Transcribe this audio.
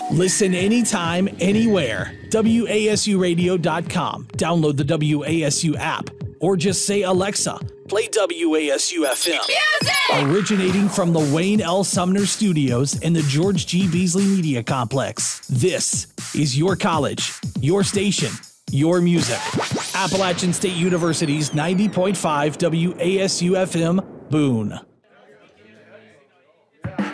Listen anytime, anywhere. WASUradio.com. Download the WASU app. Or just say, Alexa, play WASU FM. Music! Originating from the Wayne L. Sumner Studios and the George G. Beasley Media Complex. This is your college, your station, your music. Appalachian State University's 90.5 WASU FM, Boone.